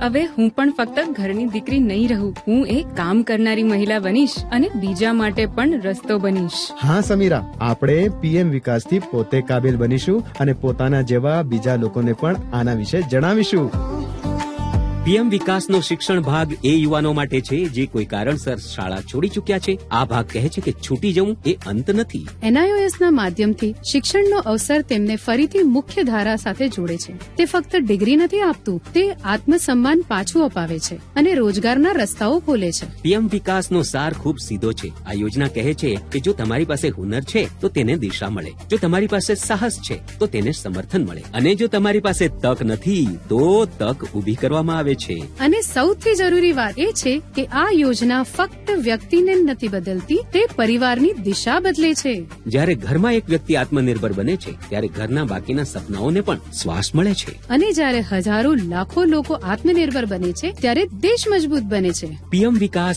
હવે હું પણ ફક્ત ઘરની દીકરી નહીં રહું, હું એક કામ કરનારી મહિલા બનીશ અને બીજા માટે પણ રસ્તો બનીશ. હા સમીરા, આપણે પીએમ વિકાસથી પોતે કાબિલ બનીશું અને પોતાના જેવા બીજા લોકોને પણ આના વિશે જણાવીશું. પીએમ વિકાસનો શિક્ષણ ભાગ એ યુવાનો માટે છે જે કોઈ કારણસર શાળા છોડી ચૂક્યા છે. આ ભાગ કહે છે કે છૂટી જવું એ અંત નથી. એનઆઈઓએસના માધ્યમથી શિક્ષણનો અવસર તેમને ફરીથી મુખ્ય ધારા સાથે જોડે છે. તે ફક્ત ડિગ્રી નથી આપતું, તે આત્મસન્માન પાછું અપાવે છે અને રોજગારના રસ્તાઓ ખોલે છે. પીએમ વિકાસનો સાર ખૂબ સીધો છે. આ યોજના કહે છે કે જો તમારી પાસે હુનર છે તો તેને દિશા મળે, જો તમારી પાસે સાહસ છે તો તેને સમર્થન મળે, અને જો તમારી પાસે તક નથી તો તક ઊભી કરવામાં આવે છે. અને સૌથી જરૂરી વાત એ છે કે આ યોજના ફક્ત વ્યક્તિને નથી બદલતી, તે પરિવારની દિશા બદલે છે. જ્યારે ઘરમાં એક વ્યક્તિ આત્મનિર્ભર બને છે ત્યારે ઘરના બાકીના સપનાઓને પણ શ્વાસ મળે છે. અને જ્યારે હજારો લાખો લોકો આત્મનિર્ભર બને છે ત્યારે દેશ મજબૂત બને છે. પીએમ વિકાસ